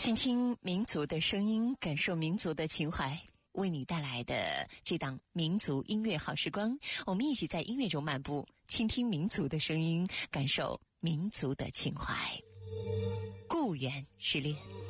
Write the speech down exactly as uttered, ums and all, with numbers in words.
倾听民族的声音，感受民族的情怀，为你带来的这档民族音乐好时光，我们一起在音乐中漫步，倾听民族的声音，感受民族的情怀。故园失恋。